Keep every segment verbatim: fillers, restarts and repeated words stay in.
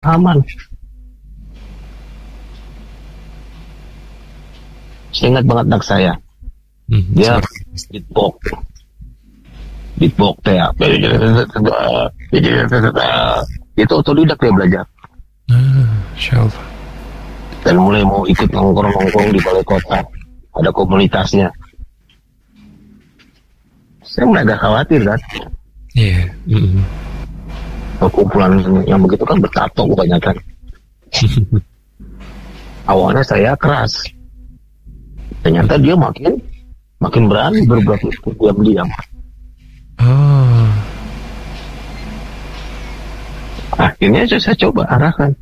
aman. Saya ingat banget anak saya. Hmm, dia beatbox. Beatbox ya. Itu otodidak dia belajar. Ah, insyaallah. Dan mulai mau ikut nongkrong-nongkrong di balai kota. Ada komunitasnya. Saya mulai agak khawatir kan. Iya. Yeah. Mm-hmm. Kumpulan yang begitu kan bertato kebanyakan. Awalnya saya keras. Ternyata dia makin makin berani berbuat diam-diam. Oh. Akhirnya saya, saya coba arahkan.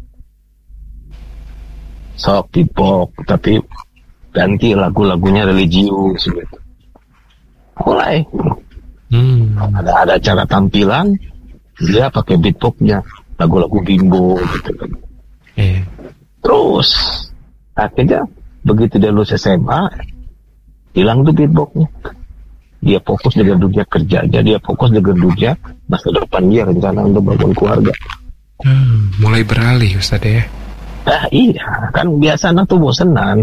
Sok pop, tapi ganti lagu-lagunya religius gitu. Mulai. Hmm. Ada ada cara tampilan, dia pakai beatboxnya, lagu-lagu bimbo gitu kan. Eh. Terus akhirnya begitu dia lulus S M A, hilang tuh beatboxnya. Dia fokus dengan dunia kerjanya, dia fokus dengan dunia masa depan dia, rencana untuk bangun keluarga. Hmm, mulai beralih Ustaz ya. Ah iya, kan biasa anak tuh bosenan.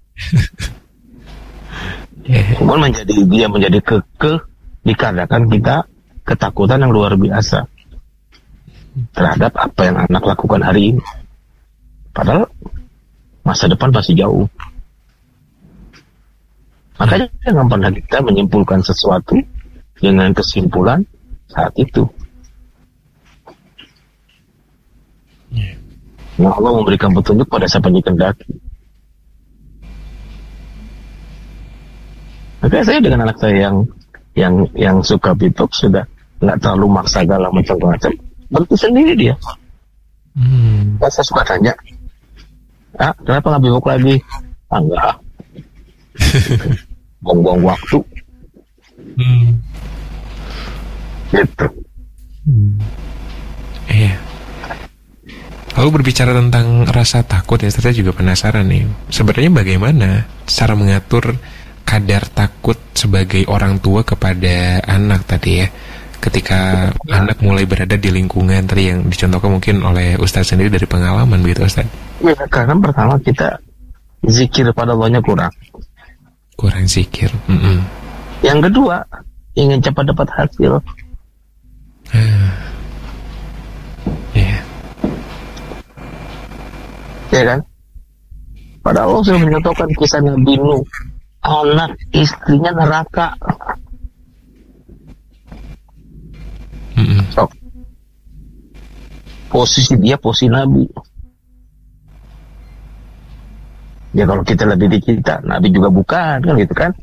Yeah. Cuma menjadi dia menjadi kekeh dikarenakan kita ketakutan yang luar biasa terhadap apa yang anak lakukan hari ini. Padahal masa depan masih jauh. Makanya jangan pernah kita menyimpulkan sesuatu dengan kesimpulan saat itu. Nah, Allah memberikan petunjuk pada siapa yang dikehendaki. Makanya saya dengan anak saya yang yang yang suka beatbox sudah nggak terlalu maksa segala macam-macam, berarti sendiri dia. Hmm. Saya suka tanya, ah kenapa nggak beatbox lagi? Ah enggak, buang-buang waktu. Hmm. Gitu. Hmm. Iya. Lalu berbicara tentang rasa takut ya, saya juga penasaran nih. Sebenarnya bagaimana cara mengatur kadar takut sebagai orang tua kepada anak tadi ya, ketika ya. Anak mulai berada di lingkungan tadi yang dicontohkan mungkin oleh Ustaz sendiri dari pengalaman begitu Ustaz. Ya, karena pertama kita zikir pada Allahnya kurang. Kurang zikir. Mm-mm. Yang kedua ingin cepat dapat hasil. Ah. Yeah. Ya kan? Pada Allah sudah menyatakan kisah Nabi Nuh, anak istrinya neraka. Mm-mm. So, posisi dia posisi Nabi. Ya kalau kita lebih di kita, Nabi juga bukan kan gitu kan?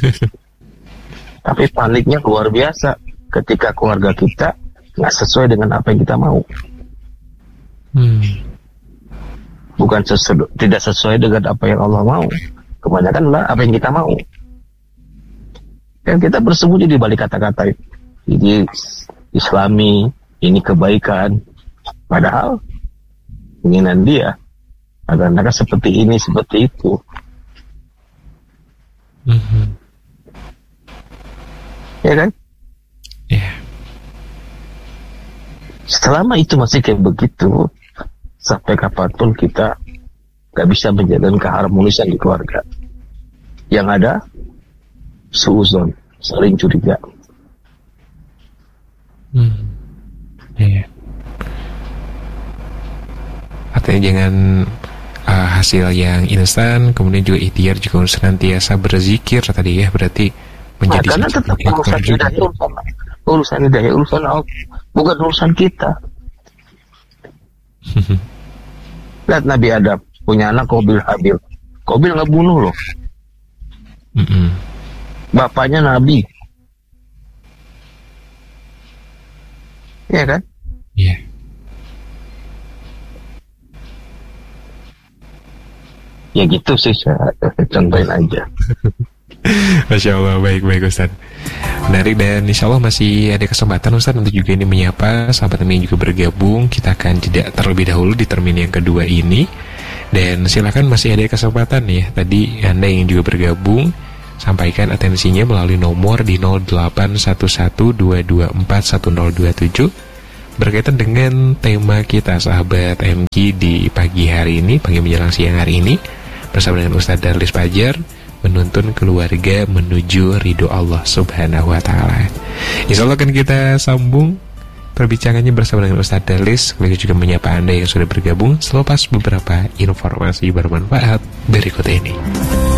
Tapi paniknya luar biasa ketika keluarga kita nggak sesuai dengan apa yang kita mau. Hmm. Bukan sesuai, tidak sesuai dengan apa yang Allah mau. Kebanyakan adalah apa yang kita mau. Dan kita bersembunyi di balik kata-kata ini Islami, ini kebaikan. Padahal keinginan dia agar mereka seperti ini, seperti itu. Mm-hmm. Ya kan? Iya. Yeah. Selama itu masih kayak begitu, sampai kapanpun kita gak bisa menjaga keharmonisan di keluarga. Yang ada suuzon, saling curiga. Hmm. Iya. Artinya jangan uh, hasil yang instan, kemudian juga ikhtiar juga senantiasa berzikir tadi ya, berarti menjadi nah, karena tetap urusan hidayah urusan urusan hidayah urusan Allah, bukan urusan kita. Lihat Nabi Adam punya anak Qabil Habil. Qabil nggak bunuh loh. Mm-mm. Bapaknya Nabi. Iya kan? Iya. Yeah. Ya gitu sih, saya contohin aja. Masya Allah, baik-baik Ustaz. Menarik, dan insya Allah masih ada kesempatan Ustaz untuk juga ini menyapa sahabat yang juga bergabung. Kita akan jeda terlebih dahulu di termin yang kedua ini. Dan silakan masih ada kesempatan ya. Tadi Anda yang juga bergabung, sampaikan atensinya melalui nomor di nol delapan satu satu dua dua empat satu nol dua tujuh. berkaitan dengan tema kita sahabat M K di pagi hari ini, pagi menjelang siang hari ini, bersama dengan Ustadz Darlis Fajar, menuntun keluarga menuju ridho Allah Subhanahu wa Ta'ala. Insya Allah akan kita sambung perbincangannya bersama dengan Ustadz Darlis, sekaligus juga menyapa Anda yang sudah bergabung selepas beberapa informasi bermanfaat berikut ini.